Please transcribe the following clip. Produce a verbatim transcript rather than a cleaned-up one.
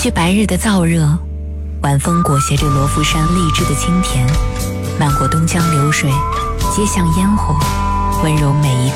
续白日的燥热，晚风裹挟着罗浮山荔枝的清甜，漫过东江流水，接向烟火，温柔每一